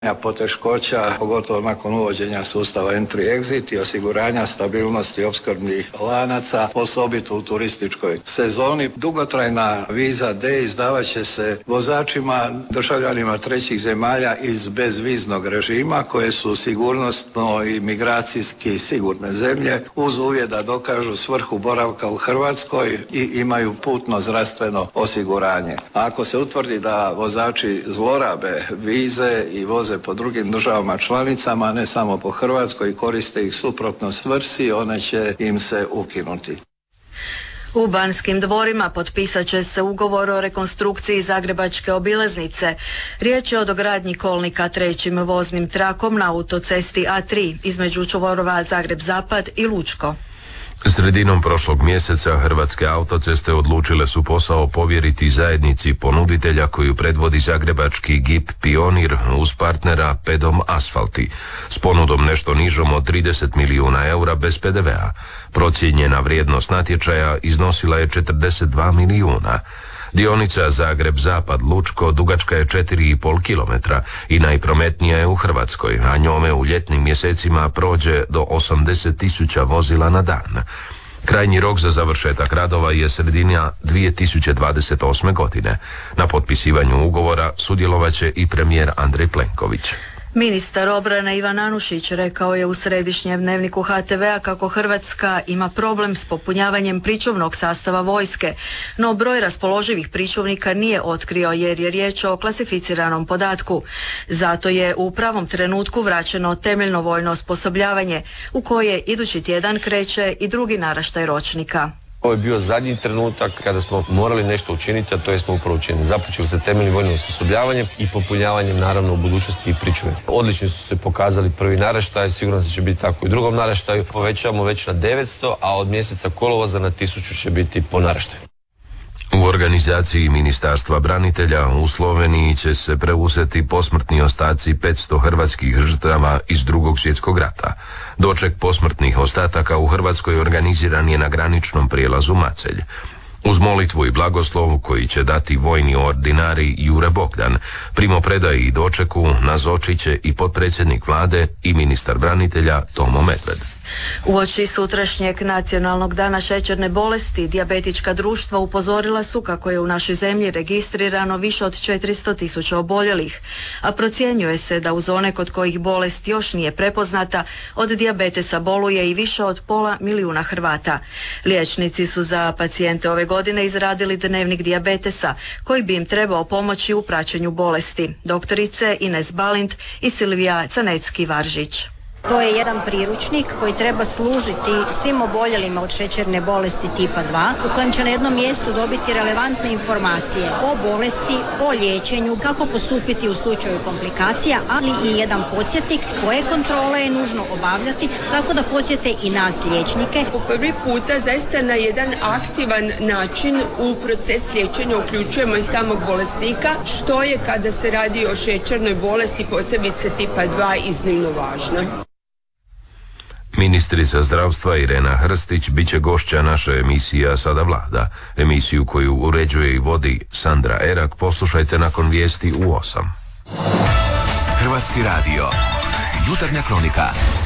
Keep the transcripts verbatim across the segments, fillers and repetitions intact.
poteškoća, pogotovo nakon uvođenja sustava entry-exit i osiguranja stabilnosti opskrbnih lanaca, osobito u turističkoj sezoni. Dugotrajna viza D izdavat će se vozačima, državljanima trećih zemalja iz bezviznog režima koje su sigurnosno i migracijski sigurne zemlje uz uvjet da dokažu svrhu boravka u Hrvatskoj i imaju putno zdravstveno osiguranje. A ako se utvrdi da vozači zlorabe vize i voze po drugim državama članicama, ne samo po Hrvatskoj, i koriste ih suprotno svrsi, one će im se ukinuti. U Banskim dvorima potpisat će se ugovor o rekonstrukciji Zagrebačke obilaznice. Riječ je o dogradnji kolnika trećim voznim trakom na autocesti A tri između čvorova Zagreb-Zapad i Lučko. Sredinom prošlog mjeseca Hrvatske autoceste odlučile su posao povjeriti zajednici ponuditelja koju predvodi zagrebački G I P Pionir uz partnera Pedom Asfalti s ponudom nešto nižom od trideset milijuna eura bez P D V-a. Procijenjena vrijednost natječaja iznosila je četrdeset dva milijuna. Dionica Zagreb-Zapad Lučko dugačka je četiri i pol kilometra i najprometnija je u Hrvatskoj, a njome u ljetnim mjesecima prođe do osamdeset tisuća vozila na dan. Krajnji rok za završetak radova je sredina dvije tisuće dvadeset osme. godine. Na potpisivanju ugovora sudjelovat će i premijer Andrej Plenković. Ministar obrane Ivan Anušić rekao je u središnjem dnevniku H T V-a kako Hrvatska ima problem s popunjavanjem pričuvnog sastava vojske, no broj raspoloživih pričuvnika nije otkrio jer je riječ o klasificiranom podatku. Zato je u pravom trenutku vraćeno temeljno vojno osposobljavanje u koje idući tjedan kreće i drugi naraštaj ročnika. Ovo je bio zadnji trenutak kada smo morali nešto učiniti, a to je smo upravo učinili. Započeli se temeljnim vojnim osposobljavanjem i popunjavanjem naravno u budućnosti i pričuve. Odlično su se pokazali prvi naraštaj, sigurno se će biti tako i u drugom naraštaju. Povećavamo već na devetsto, a od mjeseca kolovoza na tisuću će biti po naraštaju. U organizaciji Ministarstva branitelja u Sloveniji će se preuzeti posmrtni ostaci petsto hrvatskih žrtava iz Drugog svjetskog rata. Doček posmrtnih ostataka u Hrvatskoj organiziran je na graničnom prijelazu Macelj. Uz molitvu i blagoslov koji će dati vojni ordinari Jure Bogdan, primopredaji i dočeku nazočit će i potpredsjednik vlade i ministar branitelja Tomo Medved. Uoči sutrašnjeg nacionalnog dana šećerne bolesti, dijabetička društva upozorila su kako je u našoj zemlji registrirano više od četiristo tisuća oboljelih, a procjenjuje se da uz one kod kojih bolest još nije prepoznata, od dijabetesa boluje i više od pola milijuna Hrvata. Liječnici su za pacijente ove godine izradili dnevnik dijabetesa, koji bi im trebao pomoći u praćenju bolesti. Doktorice Ines Balint i Silvija Canecki-Varžić. To je jedan priručnik koji treba služiti svim oboljelima od šećerne bolesti tipa dva, u kojem će na jednom mjestu dobiti relevantne informacije o bolesti, o liječenju, kako postupiti u slučaju komplikacija, ali i jedan podsjetnik koje kontrole je nužno obavljati, tako da podsjete i nas liječnike. Po prvi puta zaista na jedan aktivan način u proces liječenja uključujemo i samog bolesnika, što je kada se radi o šećernoj bolesti, posebice tipa dva, iznimno važno. Ministrica zdravstva Irena Hrstić bit će gošća naše emisija Sada vlada. Emisiju koju uređuje i vodi Sandra Erak poslušajte nakon vijesti u osam. Hrvatski radio. Jutarnja kronika.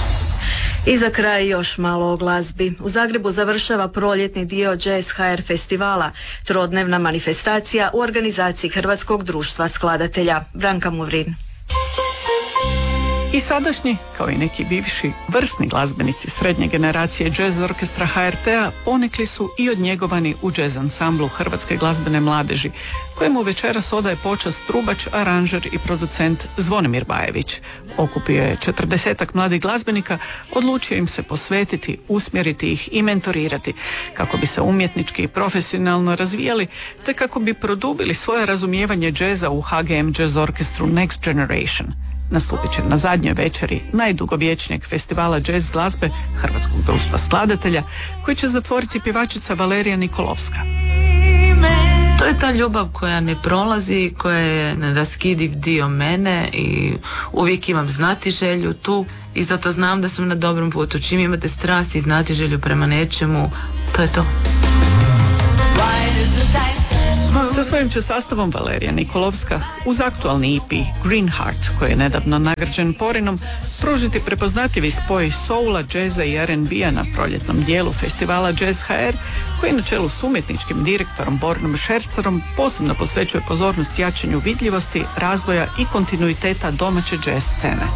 I za kraj još malo o glazbi. U Zagrebu završava proljetni dio Jazz H R festivala, trodnevna manifestacija u organizaciji Hrvatskog društva skladatelja. Branka Muvrin. I sadašnji, kao i neki bivši, vrsni glazbenici srednje generacije jazz orkestra H R T-a ponikli su i odnjegovani u jazz ansamblu Hrvatske glazbene mladeži, kojemu večeras odaje počast trubač, aranžer i producent Zvonimir Bajević. Okupio je četrdesetak mladih glazbenika, odlučio im se posvetiti, usmjeriti ih i mentorirati, kako bi se umjetnički i profesionalno razvijali, te kako bi produbili svoje razumijevanje džeza u H G M Jazz orkestru Next Generation. Nastupit će na zadnjoj večeri najdugovječnijeg festivala jazz glazbe Hrvatskog društva skladatelja, koji će zatvoriti pjevačica Valerija Nikolovska. To je ta ljubav koja ne prolazi, koja je neraskidiv dio mene i uvijek imam znatiželju tu i zato znam da sam na dobrom putu. Čim imate strast i znatiželju prema nečemu, to je to. Sa svojim će sastavom Valerija Nikolovska uz aktualni E P Green Heart, koji je nedavno nagrađen Porinom, pružiti prepoznatljivi spoj soula, džeza i R and B-a na proljetnom dijelu festivala Jazz H R, koji na čelu s umjetničkim direktorom Bornom Šercerom posebno posvećuje pozornost jačanju vidljivosti, razvoja i kontinuiteta domaće jazz scene.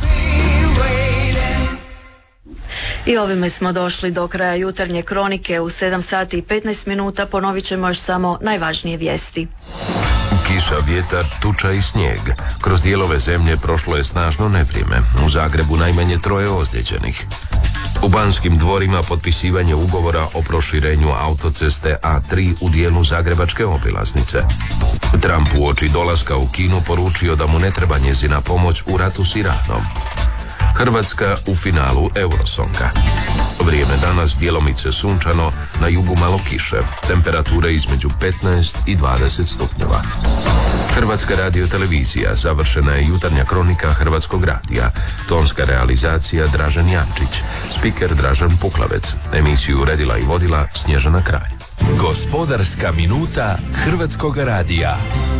I ovime smo došli do kraja jutarnje kronike. U sedam sati i petnaest minuta ponovit ćemo još samo najvažnije vijesti. Kiša, vjetar, tuča i snijeg. Kroz dijelove zemlje prošlo je snažno nevrijeme. U Zagrebu najmanje troje ozlijeđenih. U Banskim dvorima potpisivanje ugovora o proširenju autoceste A tri u dijelu zagrebačke obilaznice. Trump uoči dolaska u Kinu poručio da mu ne treba njezina pomoć u ratu s Iranom. Hrvatska u finalu Eurosonga. Vrijeme danas djelomice sunčano, na jugu malo kiše. Temperature između petnaest i dvadeset stupnjeva. Hrvatska radiotelevizija, završena je jutarnja kronika Hrvatskog radija. Tonska realizacija Dražen Jančić. Spiker Dražen Puklavec. Emisiju uredila i vodila Snježana Kralj. Gospodarska minuta Hrvatskog radija.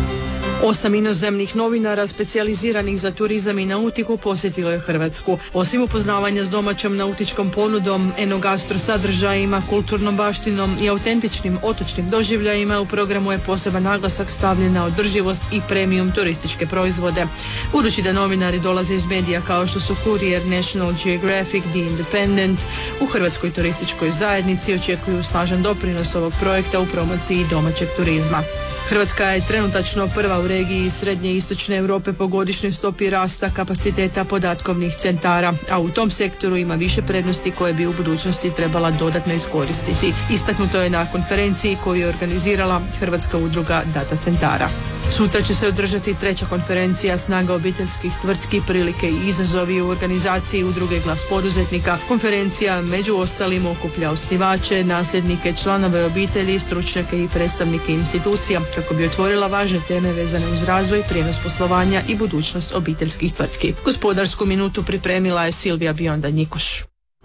Osam inozemnih novinara specijaliziranih za turizam i nautiku posjetilo je Hrvatsku. Osim upoznavanja s domaćom nautičkom ponudom, enogastro sadržajima, kulturnom baštinom i autentičnim otočnim doživljajima, u programu je poseban naglasak stavljen na održivost i premium turističke proizvode. Budući da novinari dolaze iz medija kao što su Courier, National Geographic, The Independent, u Hrvatskoj turističkoj zajednici očekuju snažan doprinos ovog projekta u promociji domaćeg turizma. Hrvatska je trenutačno prva u regiji Srednje i Istočne Europe po godišnjoj stopi rasta kapaciteta podatkovnih centara, a u tom sektoru ima više prednosti koje bi u budućnosti trebala dodatno iskoristiti. Istaknuto je na konferenciji koju je organizirala Hrvatska udruga data centara. Sutra će se održati treća konferencija Snaga obiteljskih tvrtki, prilike i izazovi u organizaciji udruge Glas poduzetnika. Konferencija među ostalim okuplja osnivače, nasljednike, članove obitelji, stručnjake i predstavnike institucija kako bi otvorila važne teme vezane uz razvoj, prijenos poslovanja i budućnost obiteljskih tvrtki. Gospodarsku minutu pripremila je Silvija Bionda Njikuš.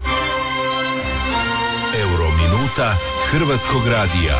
Euro minuta Hrvatskog radija.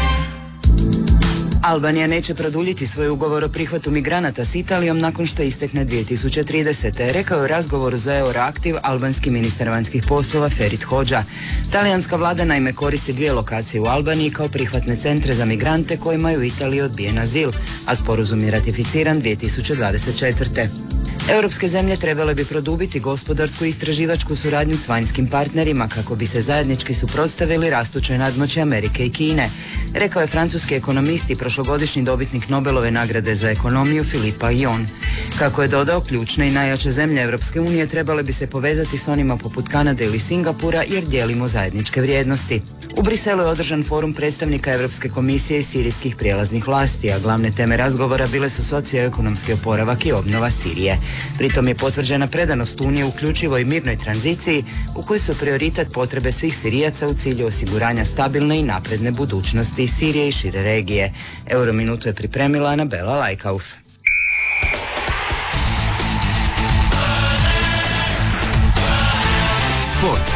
Albanija neće produljiti svoj ugovor o prihvatu migranata s Italijom nakon što istekne dvije tisuće tridesete. Rekao je u razgovoru za Euroaktiv albanski ministar vanjskih poslova Ferit Hodža. Talijanska vlada naime koristi dvije lokacije u Albaniji kao prihvatne centre za migrante kojima je u Italiji odbijen azil, a sporazum je ratificiran dvije tisuće dvadeset četvrte. Europske zemlje trebale bi produbiti gospodarsku i istraživačku suradnju s vanjskim partnerima kako bi se zajednički suprotstavili rastućoj nadmoći Amerike i Kine, rekao je francuski ekonomist i prošlogodišnji dobitnik Nobelove nagrade za ekonomiju Philippe Aillon. Kako je dodao, ključne i najjače zemlje Europske unije trebale bi se povezati s onima poput Kanade ili Singapura jer dijelimo zajedničke vrijednosti. U Briselu je održan forum predstavnika Europske komisije i sirijskih prijelaznih vlasti, a glavne teme razgovora bile su socioekonomski oporavak i obnova Sirije. Pritom je potvrđena predanost Unije uključivo i mirnoj tranziciji u kojoj su prioritet potrebe svih Sirijaca u cilju osiguranja stabilne i napredne budućnosti Sirije i šire regije. Eurominutu je pripremila Anabela Lajkauf. Sport.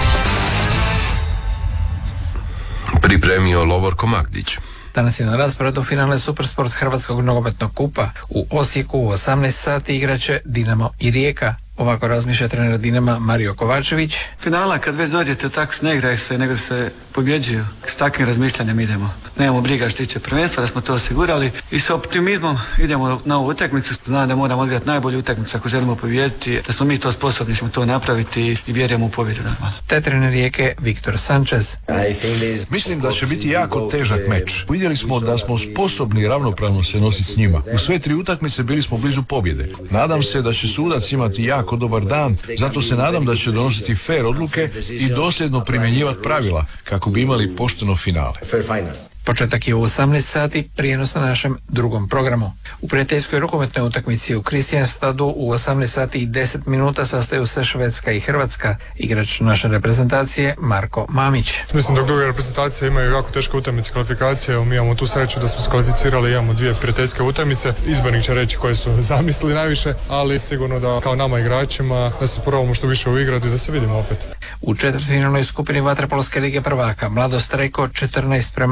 Pripremio Lovorko Magdić. Danas je na rasporedu finale Supersport Hrvatskog nogometnog kupa. U Osijeku u osamnaest sati igraće Dinamo i Rijeka. Ovako razmišlja trener Dinama Mario Kovačević. Finala kad već dođete tako ne igraju se nego se pobjeđuju. S takvim razmišljanjem idemo. Nemamo briga što tiče prvenstva, da smo to osigurali i s optimizmom idemo na ovu utakmicu. Znam da moramo odigrati najbolju utakmicu ako želimo pobijediti, da smo mi to sposobni ćemo to napraviti i vjerujemo u pobjedu normalno. Te trener Rijeke Viktor Sanchez. Mislim da će biti jako težak meč. Vidjeli smo da smo sposobni ravnopravno se nositi s njima. U sve tri utakmice bili smo blizu pobjede. Nadam se da će sudac imati jako dobar dan, zato se nadam da će donositi fer odluke i dosljedno primjenjivati pravila kako bi imali pošteno finale. Početak je u osamnaest sati, prijenos na našem drugom programu. U prijateljskoj rukometnoj utakmici u Kristijanstadu u osamnaest sati i deset minuta sastaju se Švedska i Hrvatska. Igrač naše reprezentacije Marko Mamić. Mislim da druge reprezentacije imaju jako teške utakmice kvalifikacije. Mi imamo tu sreću da smo se kvalificirali, imamo dvije prijateljske utakmice. Izbornik će reći koje su zamisli najviše, ali sigurno da kao nama igračima da se probamo što više uigrati i da se vidimo opet. U četvrtfinalnoj skupini vaterpolske lige prvaka Mladost Reko četrnaest prema sedamnaest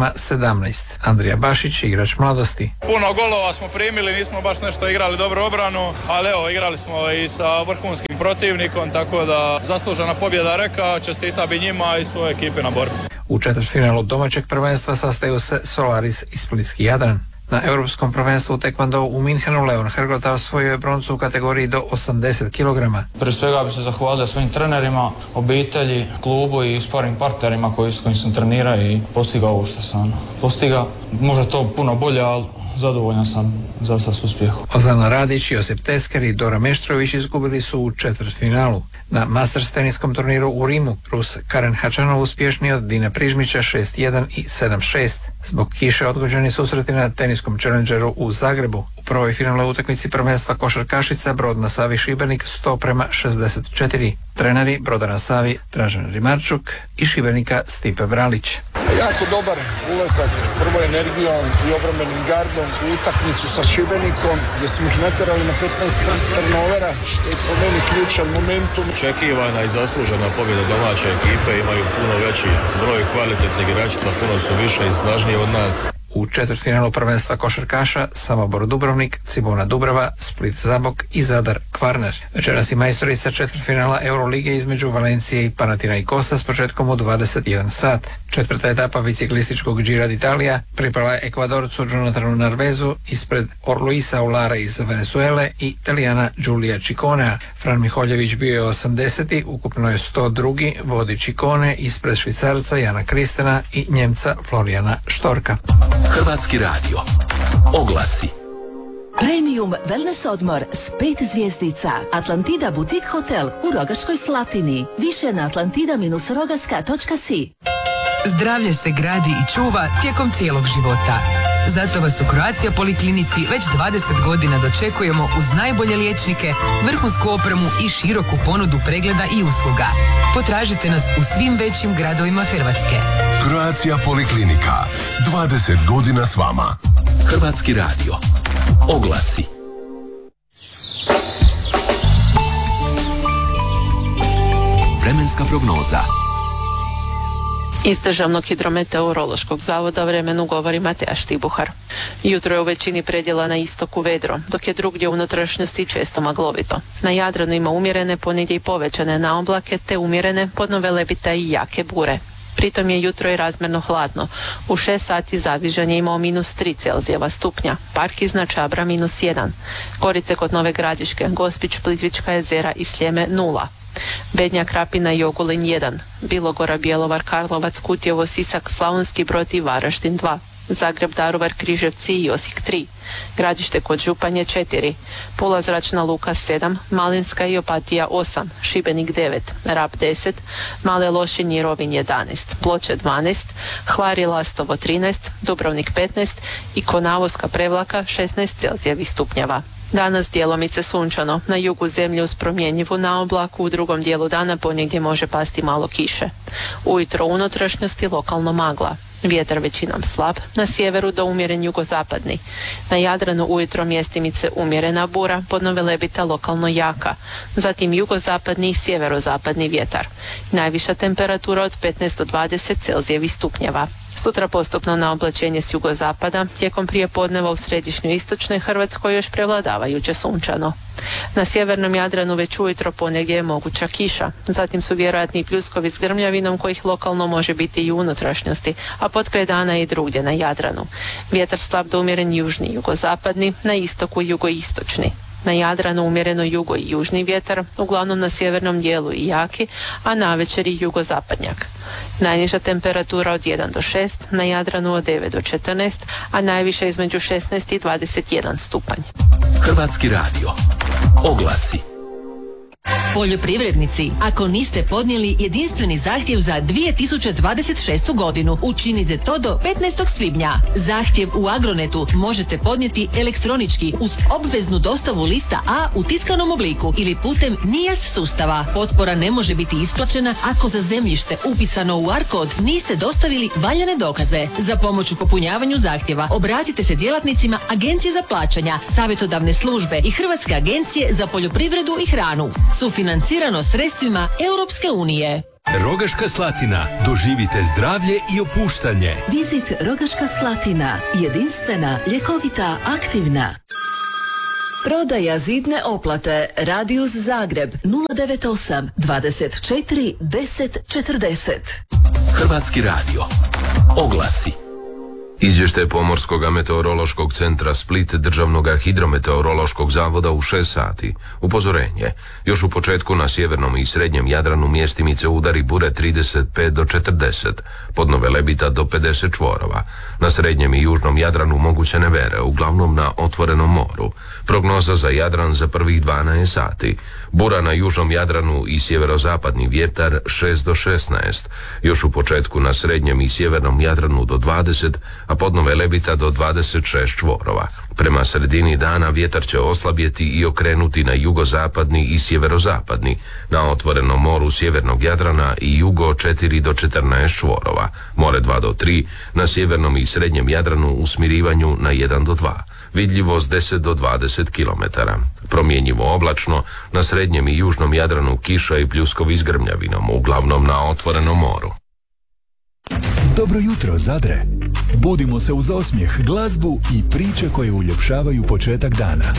sedamnaest. Andrija Bašić, igrač Mladosti. Puno golova smo primili, nismo baš nešto igrali dobro obranu, ali evo, igrali smo i sa vrhunskim protivnikom, tako da zaslužena pobjeda Reka, čestita bi njima i svoje ekipe na borbi. U četvrtfinalu domaćeg prvenstva sastaju se Solaris i Splitski Jadran. Na Europskom prvenstvu u tekvondou u Minhenu Leon Hrgota osvojio je broncu u kategoriji do osamdeset kilograma. Prije svega bi se zahvalio svojim trenerima, obitelji, klubu i sparing partnerima koji, s kojim sam trenirao i postigao ovo što sam postigao. Možda to puno bolje, ali zadovoljan sam za sad s uspjehom. Ozana Radić, Josip Tesker i Dora Meštrović izgubili su u četvrtfinalu. Na Masters teniskom turniru u Rimu Rus Karen Hačanov uspješniji od Dina Prižmića šest jedan i sedam šest. Zbog kiše odgođeni susreti na teniskom Challengeru u Zagrebu. U prvoj finalnoj utakmici prvenstva košarkašica Brod na Savi Šibenik sto prema šezdeset četiri. Treneri Broda na Savi Dražen Rimarčuk i Šibenika Stipe Bralić. Jako dobar ulazak prvo energijom i obrambenim gardom u utakmicu sa Šibenikom gdje smo ih natjerali na petnaest turnovera, što je po meni ključan momentum. Očekivana i zaslužena pobjeda domaće ekipe, imaju puno veći broj kvalitetnih igračica, puno su više i snažniji od nas. U četvrtfinalu prvenstva košarkaša Samobor Dubrovnik, Cibona Dubrava, Split Zabok i Zadar Kvarner. Večeras i majstorica četvrtfinala Eurolige između Valencije i Panathinaikosa s početkom u dvadeset jedan sat. Četvrta etapa biciklističkog Gira d'Italia pripala je Ekvadorcu Jonathanu Narvezu ispred Orluisa Ulara iz Venezuele i Italijana Giulia Cicconea. Fran Miholjević bio je osamdeseti, ukupno je sto drugi, vodi Ciccone ispred Švicarca Jana Kristena i Njemca Florijana Štorka. Hrvatski radio. Oglasi. Premium wellness odmor s pet zvjezdica. Atlantida Boutique Hotel u Rogaškoj Slatini. Više na atlantida rogaska točka si. Zdravlje se gradi i čuva tijekom cijelog života. Zato vas u Croatia Poliklinici već dvadeset godina dočekujemo uz najbolje liječnike, vrhunsku opremu i široku ponudu pregleda i usluga. Potražite nas u svim većim gradovima Hrvatske. Croatia Poliklinika. dvadeset godina s vama. Hrvatski radio. Oglasi. Vremenska prognoza. Iz Državnog hidrometeorološkog zavoda vremenu govori Mateja Štibuhar. Jutro je u većini predjela na istoku vedro, dok je drugdje u unutrašnjosti često maglovito. Na Jadranu ima umjerene, ponegdje i povećane naoblake, te umjerene, podno velebita i jake bure. Pritom je jutro i razmjerno hladno. U šest sati Zavižan je imao minus tri Celzijeva stupnja, Park iznad Čabra minus jedan, Gorice kod Nove Gradiške, Gospić, Plitvička jezera i Sljeme nula. Bednja, Krapina i Ogulin jedan, Bilogora, Bjelovar, Karlovac, Kutjevo, Sisak, Slavonski Brod i Varaždin dva, Zagreb, Daruvar, Križevci i Osijek tri, Gradište kod Županje četiri, Pula zračna luka sedam, Malinska i Opatija osam, Šibenik devet, Rab deset, Male Lošinj i Rovinj jedanaest, Ploče dvanaest, Hvar i Lastovo trinaest, Dubrovnik petnaest i Konavoska Prevlaka šesnaest Celzijevih stupnjeva. Danas djelomice sunčano, na jugu zemlje uz promjenjivu naoblaku, u drugom dijelu dana ponegdje može pasti malo kiše. Ujutro u unutrašnjosti lokalno magla. Vjetar većinom slab, na sjeveru do umjeren jugozapadni. Na Jadranu ujutro mjestimice umjerena bura, podno velebita lokalno jaka. Zatim jugozapadni i sjeverozapadni vjetar. Najviša temperatura od petnaest do dvadeset Celzijevih stupnjeva. Sutra postupno na oblačenje s jugozapada, tijekom prijepodneva u središnjoj istočnoj Hrvatskoj još prevladavajuće sunčano. Na sjevernom Jadranu već ujutro ponegdje je moguća kiša, zatim su vjerojatni pljuskovi s grmljavinom kojih lokalno može biti i u unutrašnjosti, a potkraj dana i drugdje na Jadranu. Vjetar slab do umjeren južni jugozapadni, na istoku jugoistočni. Na Jadranu umjereno jugo i južni vjetar, uglavnom na sjevernom dijelu i jaki, a navečer i jugozapadnjak. Najniža temperatura od jedan do šest, na Jadranu od devet do četrnaest, a najviša između šesnaest i dvadeset jedan stupanj. Hrvatski radio. Oglasi. Poljoprivrednici, ako niste podnijeli jedinstveni zahtjev za dvije tisuće dvadeset šestu godinu, učinite to do petnaestog svibnja. Zahtjev u Agronetu možete podnijeti elektronički uz obveznu dostavu lista A u tiskanom obliku ili putem N I A S sustava. Potpora ne može biti isplaćena ako za zemljište upisano u A R kod niste dostavili valjane dokaze. Za pomoć u popunjavanju zahtjeva obratite se djelatnicima Agencije za plaćanja, savjetodavne službe i Hrvatske agencije za poljoprivredu i hranu. Sufinancirano sredstvima Europske unije. Rogaška Slatina. Doživite zdravlje i opuštanje. Vizit Rogaška Slatina. Jedinstvena, ljekovita, aktivna. Prodaja zidne oplate. Radius Zagreb nula devet osam dvadeset četiri deset četrdeset. Hrvatski radio. Oglasi. Izvještaj Pomorskog meteorološkog centra Split Državnog hidrometeorološkog zavoda u šest sati. Upozorenje. Još u početku na sjevernom i srednjem Jadranu mjestimice udari bure trideset pet do četrdeset, podno Velebita do pedeset čvorova. Na srednjem i južnom Jadranu moguće nevere, uglavnom na otvorenom moru. Prognoza za Jadran za prvih dvanaest sati. Bura na južnom Jadranu i sjeverozapadni vjetar šest do šesnaest. Još u početku na srednjem i sjevernom Jadranu do dvadeset, a podno Velebita do dvadeset šest čvorova. Prema sredini dana vjetar će oslabjeti i okrenuti na jugozapadni i sjeverozapadni, na otvorenom moru sjevernog Jadrana i jugo četiri do četrnaest čvorova, more dva do tri, na sjevernom i srednjem Jadranu u smirivanju na jedan do dva, vidljivost deset do dvadeset kilometara. Promjenjivo oblačno, na srednjem i južnom Jadranu kiša i pljuskovi s grmljavinom, uglavnom na otvorenom moru. Dobro jutro, Zadre. Budimo se uz osmijeh, glazbu i priče koje uljepšavaju početak dana.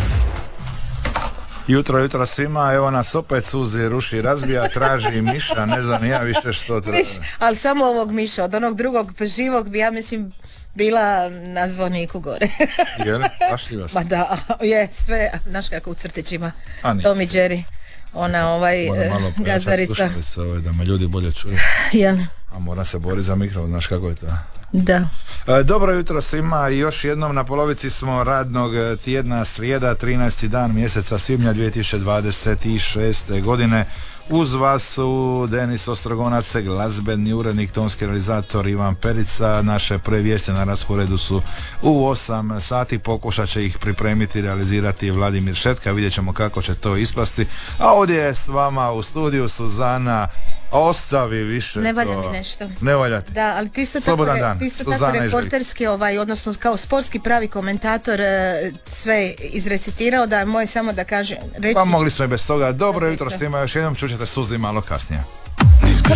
Jutro, jutro svima, evo nas opet Suzi ruši, razbija, traži miša, ne znam ja više što treba. Miš, ali samo ovog miša, od onog drugog živog bi ja mislim bila na zvoniku gore. Je li? Pašljiva sam. Ma da, je sve, znaš kako u crtićima, A, Tom i Jerry, ona ovaj malo gazdarica. Se, ovaj, da me ljudi bolje čuju. Jel? A mora se boriti za mikro, znaš kako je to. Da. E, dobro jutro svima i još jednom na polovici smo radnog tjedna, srijeda, trinaesti dan mjeseca svibnja dvije tisuće dvadeset šeste. godine. Uz vas su Denis Ostrogonac, glazbeni urednik, tonski realizator Ivan Perica. Naše prve vijesti na rasporedu su u osam sati, pokušat će ih pripremiti i realizirati Vladimir Šetka, vidjet ćemo kako će to ispasti. A ovdje je s vama u studiju Suzana. Ostavi više. Ne valja to. mi nešto. Ne valja ti. Da, ali ti isto Slobodan tako, dan. ti isto Suzana tako reporterski, ovaj, odnosno kao sportski pravi komentator e, sve izrecitirao, da moje samo da kažem reći. Pa mogli smo i bez toga. Dobro jutro svima, još jednom čućete Suzi malo kasnije.